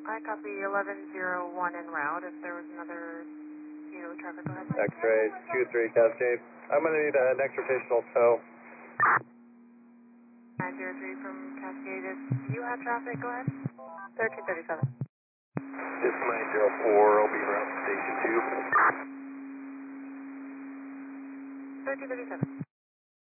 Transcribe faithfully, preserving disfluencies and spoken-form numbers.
I copy eleven zero one en route. If there was another you know, traffic, go ahead. X-ray two three Cascade. I'm going to need an extra tow. nine zero three from Cascade. If you have traffic, go ahead. thirteen thirty-seven. This is nine zero four. I'll be around station two. thirteen thirty-seven.